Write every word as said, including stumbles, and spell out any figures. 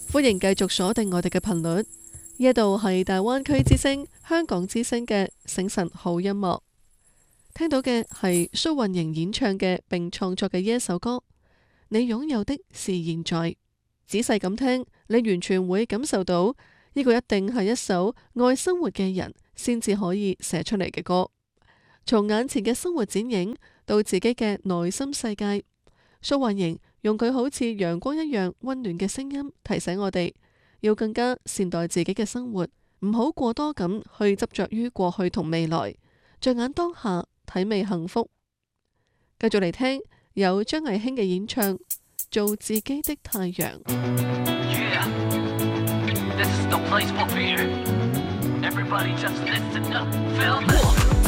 歡迎繼續鎖定我哋嘅頻率，呢一度係大灣區之聲、香港之聲嘅醒晨好音樂。聽到嘅係蘇運瑩演唱嘅並創作嘅呢一首歌，你擁有的是現在。仔細咁聽，你完全會感受到呢個一定係一首愛生活嘅人先至可以寫出嚟嘅歌。從眼前嘅生活剪影到自己嘅內心世界，蘇運瑩用佢好似陽光一樣溫暖嘅聲音提醒我哋，要更加善待自己嘅生活，唔好過多咁去執着於過去同未來，着眼當下，體味幸福。繼續嚟聽有張藝興嘅演唱《做自己的太陽》。 Yeah, this is the place for beer. Everybody just listen up, feel this.